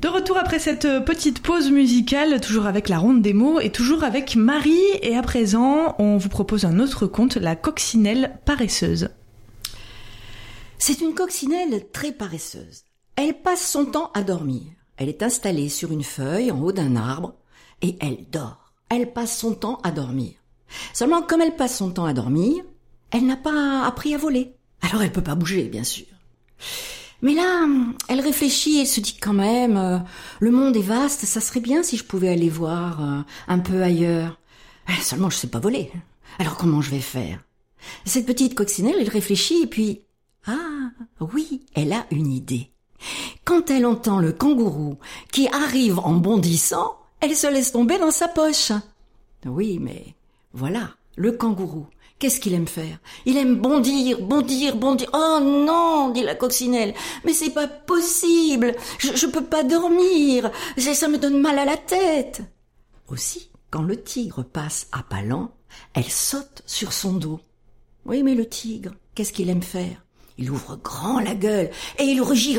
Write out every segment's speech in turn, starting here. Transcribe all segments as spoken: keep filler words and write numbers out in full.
De retour après cette petite pause musicale, toujours avec la ronde des mots et toujours avec Marie. Et à présent, on vous propose un autre conte, la coccinelle paresseuse. C'est une coccinelle très paresseuse. Elle passe son temps à dormir. Elle est installée sur une feuille en haut d'un arbre et elle dort. Elle passe son temps à dormir. Seulement, comme elle passe son temps à dormir, elle n'a pas appris à voler. Alors elle peut pas bouger, bien sûr. Mais là, elle réfléchit et se dit quand même, euh, le monde est vaste, ça serait bien si je pouvais aller voir euh, un peu ailleurs. Euh, seulement, je sais pas voler. Alors comment je vais faire? Cette petite coccinelle, elle réfléchit et puis... Ah, oui, elle a une idée. Quand elle entend le kangourou qui arrive en bondissant, elle se laisse tomber dans sa poche. Oui, mais voilà, le kangourou. Qu'est-ce qu'il aime faire? Il aime bondir, bondir, bondir. Oh non, dit la coccinelle, mais c'est pas possible. Je, je peux pas dormir. Ça me donne mal à la tête. Aussi, quand le tigre passe à pas lents, elle saute sur son dos. Oui, mais le tigre, qu'est-ce qu'il aime faire? Il ouvre grand la gueule et il rugit.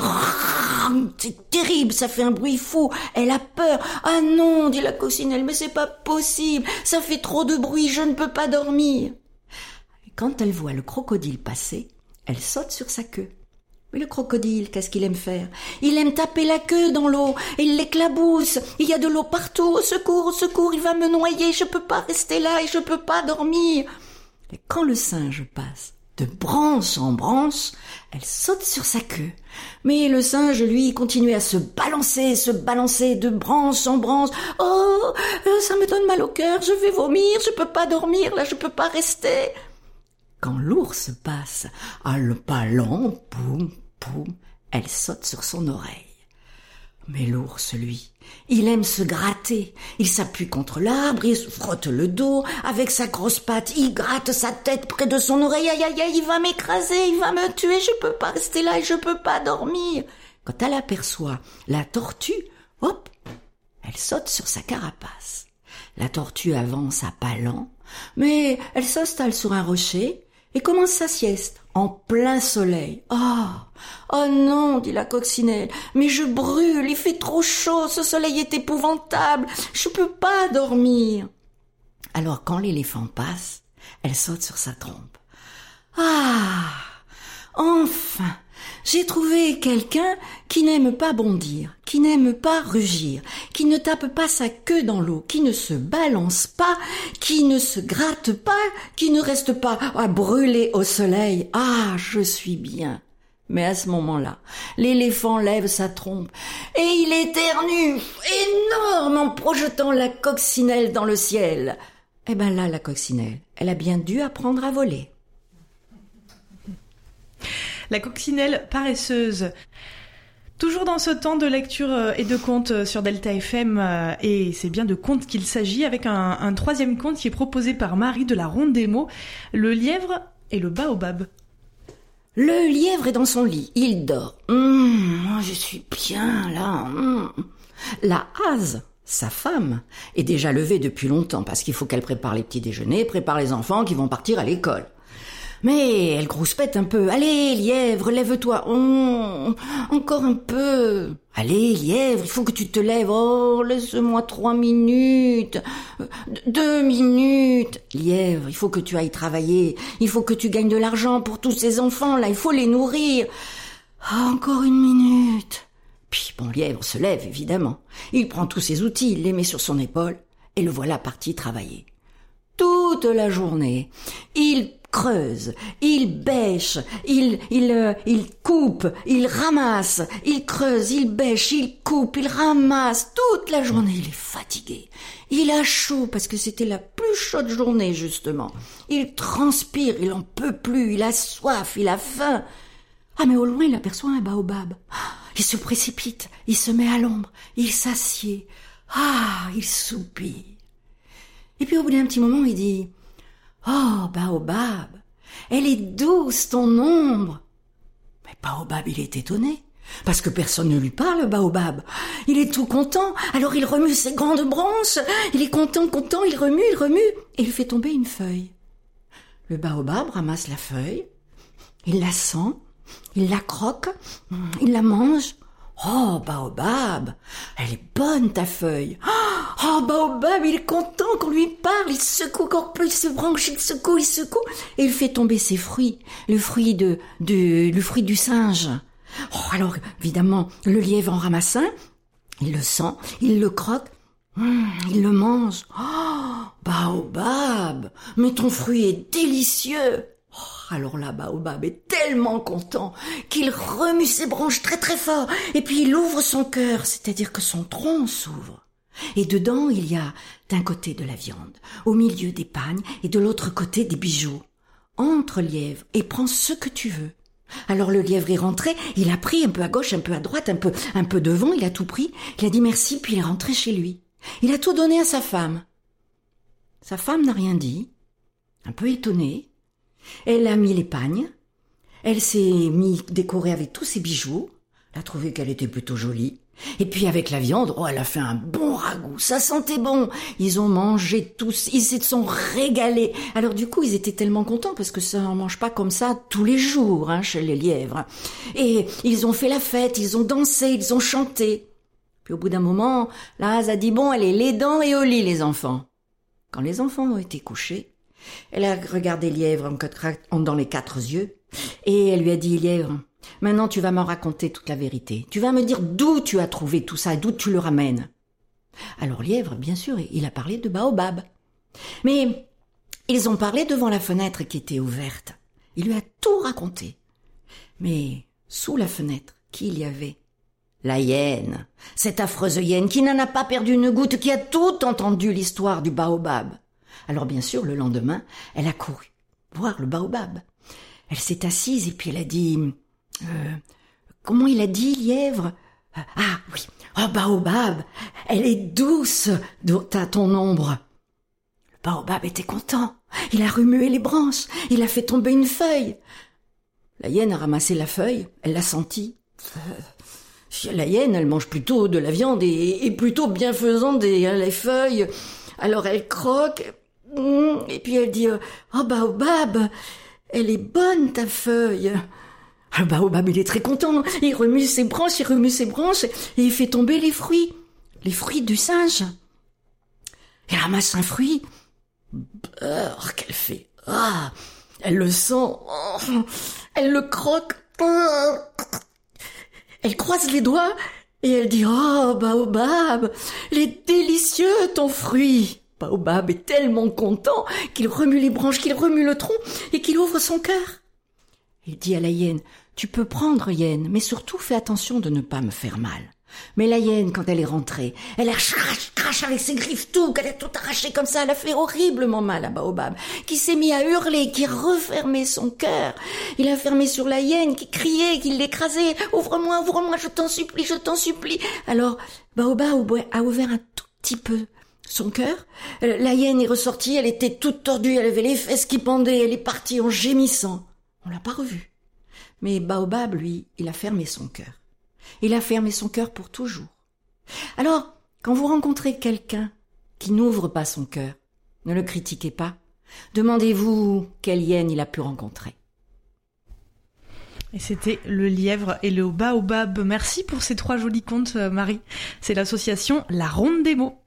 C'est terrible, ça fait un bruit fou. Elle a peur. Ah non, dit la coccinelle, mais c'est pas possible. Ça fait trop de bruit, je ne peux pas dormir. Quand elle voit le crocodile passer, elle saute sur sa queue. Mais le crocodile, qu'est-ce qu'il aime faire? Il aime taper la queue dans l'eau et il l'éclabousse. Il y a de l'eau partout. Au secours, au secours, il va me noyer. Je peux pas rester là et je peux pas dormir. Et quand le singe passe de branche en branche, elle saute sur sa queue. Mais le singe, lui, continue à se balancer, se balancer de branche en branche. Oh, ça me donne mal au cœur. Je vais vomir. Je peux pas dormir. Là, je peux pas rester. Quand l'ours passe à le pas lent, poum, poum, elle saute sur son oreille. Mais l'ours, lui, il aime se gratter. Il s'appuie contre l'arbre, il se frotte le dos. Avec sa grosse patte, il gratte sa tête près de son oreille. Aïe, aïe, aïe, il va m'écraser, il va me tuer. Je peux pas rester là et je peux pas dormir. Quand elle aperçoit la tortue, hop, elle saute sur sa carapace. La tortue avance à pas lents, mais elle s'installe sur un rocher et commence sa sieste, en plein soleil. Oh, oh non, dit la coccinelle, mais je brûle, il fait trop chaud, ce soleil est épouvantable, je peux pas dormir. Alors quand l'éléphant passe, elle saute sur sa trompe. Ah, enfin, j'ai trouvé quelqu'un qui n'aime pas bondir, qui n'aime pas rugir, qui ne tape pas sa queue dans l'eau, qui ne se balance pas, qui ne se gratte pas, qui ne reste pas à brûler au soleil. Ah, je suis bien. Mais à ce moment-là, l'éléphant lève sa trompe et il éternue, énorme, en projetant la coccinelle dans le ciel. Eh ben là, la coccinelle, elle a bien dû apprendre à voler. La coccinelle paresseuse. Toujours dans ce temps de lecture et de contes sur Delta F M, et c'est bien de contes qu'il s'agit, avec un, un troisième conte qui est proposé par Marie de la Ronde des mots, le lièvre et le baobab. Le lièvre est dans son lit, il dort. Mmh, moi je suis bien là. Mmh. La hase, sa femme, est déjà levée depuis longtemps parce qu'il faut qu'elle prépare les petits déjeuners, prépare les enfants qui vont partir à l'école. Mais elle grouspète un peu. Allez, lièvre, lève-toi. Oh, encore un peu. Allez, lièvre, il faut que tu te lèves. Oh, laisse-moi trois minutes. Deux minutes. Lièvre, il faut que tu ailles travailler. Il faut que tu gagnes de l'argent pour tous ces enfants-là. Il faut les nourrir. Oh, encore une minute. Puis, bon, lièvre se lève, évidemment. Il prend tous ses outils, il les met sur son épaule, et le voilà parti travailler. Toute la journée, il creuse, il bêche, il, il, euh, il coupe, il ramasse, il creuse, il bêche, il coupe, il ramasse. Toute la journée, il est fatigué. Il a chaud parce que c'était la plus chaude journée, justement. Il transpire, il en peut plus, il a soif, il a faim. Ah, mais au loin, il aperçoit un baobab. Il se précipite, il se met à l'ombre, il s'assied. Ah, il soupire. Et puis au bout d'un petit moment, il dit « Oh, baobab, elle est douce ton ombre !» Mais baobab, il est étonné, parce que personne ne lui parle, baobab. Il est tout content, alors il remue ses grandes branches. Il est content, content, il remue, il remue, et il fait tomber une feuille. Le baobab ramasse la feuille, il la sent, il la croque, il la mange. Oh, Baobab, elle est bonne ta feuille. Oh, Baobab, il est content qu'on lui parle, il secoue encore plus, il se branche, il secoue, il secoue, et il fait tomber ses fruits, le fruit de, de, le fruit du singe. Oh, alors, évidemment, le lièvre en ramasse un, il le sent, il le croque, hum, il le mange. Oh, Baobab, mais ton fruit est délicieux. Oh, alors là, Baobab est tellement content qu'il remue ses branches très très fort et puis il ouvre son cœur, c'est-à-dire que son tronc s'ouvre. Et dedans, il y a d'un côté de la viande, au milieu des pagnes et de l'autre côté des bijoux. Entre, lièvre, et prends ce que tu veux. Alors le lièvre est rentré, il a pris un peu à gauche, un peu à droite, un peu, un peu devant, il a tout pris, il a dit merci, puis il est rentré chez lui. Il a tout donné à sa femme. Sa femme n'a rien dit, un peu étonnée. Elle a mis les pagnes, elle s'est mis décorée avec tous ses bijoux, elle a trouvé qu'elle était plutôt jolie, et puis avec la viande, oh, elle a fait un bon ragoût, ça sentait bon, ils ont mangé tous, ils se sont régalés. Alors du coup, ils étaient tellement contents, parce que ça n'en mange pas comme ça tous les jours, hein, chez les lièvres. Et ils ont fait la fête, ils ont dansé, ils ont chanté. Puis au bout d'un moment, la Hase a dit, bon, allez, les dents et au lit, les enfants. Quand les enfants ont été couchés, elle a regardé Lièvre dans les quatre yeux et elle lui a dit, Lièvre, maintenant tu vas m'en raconter toute la vérité. Tu vas me dire d'où tu as trouvé tout ça et d'où tu le ramènes. Alors Lièvre, bien sûr, il a parlé de Baobab. Mais ils ont parlé devant la fenêtre qui était ouverte. Il lui a tout raconté. Mais sous la fenêtre, qui il y avait? La hyène, cette affreuse hyène qui n'en a pas perdu une goutte, qui a tout entendu l'histoire du Baobab. Alors bien sûr, le lendemain, elle a couru voir le Baobab. Elle s'est assise et puis elle a dit... Euh, comment il a dit, Lièvre? Ah oui, oh Baobab, elle est douce, à ton ombre. Le Baobab était content. Il a remué les branches, il a fait tomber une feuille. La hyène a ramassé la feuille, elle l'a sentie. Euh, la hyène, elle mange plutôt de la viande et, et plutôt bienfaisante des les feuilles. Alors elle croque... Et puis elle dit, oh Baobab, elle est bonne ta feuille. Le Baobab, il est très content, il remue ses branches, il remue ses branches, et il fait tomber les fruits, les fruits du singe. Il ramasse un fruit, beurre qu'elle fait, ah, elle le sent, oh, elle le croque, oh, elle croise les doigts, et elle dit, oh Baobab, il est délicieux ton fruit. Baobab est tellement content qu'il remue les branches, qu'il remue le tronc et qu'il ouvre son cœur. Il dit à la hyène, tu peux prendre, hyène, mais surtout fais attention de ne pas me faire mal. Mais la hyène, quand elle est rentrée, elle a crache, crache avec ses griffes tout, qu'elle a tout arraché comme ça, elle a fait horriblement mal à Baobab, qui s'est mis à hurler, qui refermait son cœur. Il a fermé sur la hyène, qui criait, qui l'écrasait, ouvre-moi, ouvre-moi, je t'en supplie, je t'en supplie. Alors, Baobab a ouvert un tout petit peu son cœur. La hyène est ressortie, elle était toute tordue, elle avait les fesses qui pendaient, elle est partie en gémissant. On l'a pas revue. Mais Baobab, lui, il a fermé son cœur. Il a fermé son cœur pour toujours. Alors, quand vous rencontrez quelqu'un qui n'ouvre pas son cœur, ne le critiquez pas. Demandez-vous quelle hyène il a pu rencontrer. Et c'était le lièvre et le Baobab. Merci pour ces trois jolis contes, Marie. C'est l'association La Ronde des mots.